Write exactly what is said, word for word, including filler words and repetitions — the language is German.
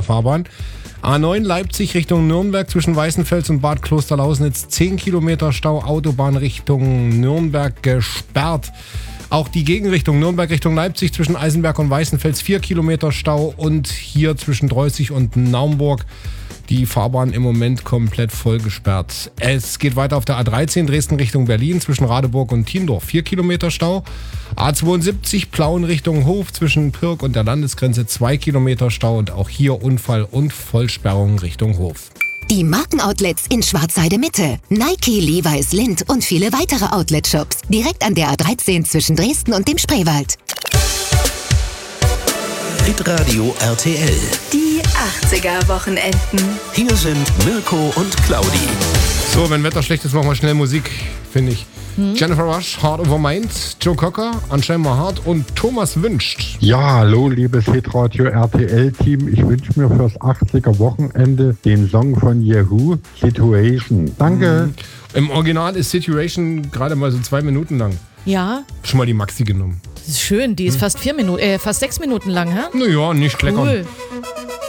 Fahrbahn. A neun Leipzig Richtung Nürnberg zwischen Weißenfels und Bad Klosterlausnitz zehn Kilometer Stau, Autobahn Richtung Nürnberg gesperrt. Auch die Gegenrichtung Nürnberg Richtung Leipzig zwischen Eisenberg und Weißenfels vier Kilometer Stau und hier zwischen Dreußig und Naumburg die Fahrbahn im Moment komplett voll gesperrt. Es geht weiter auf der A dreizehn Dresden Richtung Berlin zwischen Radeburg und Tiendorf vier Kilometer Stau. A zweiundsiebzig Plauen Richtung Hof zwischen Pirk und der Landesgrenze zwei Kilometer Stau und auch hier Unfall und Vollsperrung Richtung Hof. Die Markenoutlets in Schwarzheide Mitte. Nike, Levi's, Lindt und viele weitere Outlet-Shops. Direkt an der A dreizehn zwischen Dresden und dem Spreewald. Hitradio R T L. Die achtziger-Wochenenden. Hier sind Mirko und Claudi. So, wenn Wetter schlecht ist, machen wir schnell Musik, finde ich. Hm? Jennifer Rush, Heart Over Mind, Joe Cocker, Unchained Heart und Thomas wünscht. Ja, hallo, liebes Hitradio R T L-Team. Ich wünsche mir fürs achtziger-Wochenende den Song von Yahoo, Situation. Danke. Hm. Im Original ist Situation gerade mal so zwei Minuten lang. Ja. Schon mal die Maxi genommen. Das ist schön, die ist hm. fast vier Minuten, äh, fast sechs Minuten lang, hä? Naja, nicht kleckern. Cool.